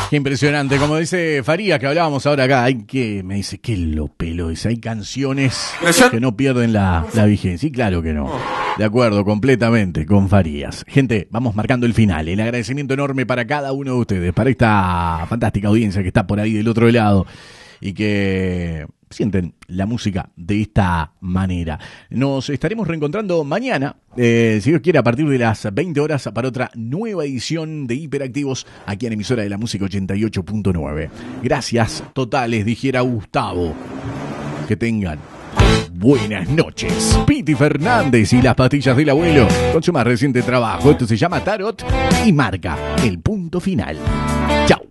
Qué impresionante, como dice Farías, que hablábamos ahora acá, me dice, qué lo pelo, dice, hay canciones que no pierden la vigencia, y claro que no, de acuerdo completamente con Farías. Gente, vamos marcando el final, el agradecimiento enorme para cada uno de ustedes, para esta fantástica audiencia que está por ahí del otro lado, y que sienten la música de esta manera. Nos estaremos reencontrando mañana, si Dios quiere, a partir de las 20 horas para otra nueva edición de Hiperactivos aquí en Emisora de la Música 88.9. Gracias totales, dijera Gustavo. Que tengan buenas noches. Piti Fernández y las pastillas del abuelo con su más reciente trabajo. Esto se llama Tarot y marca el punto final. Chao.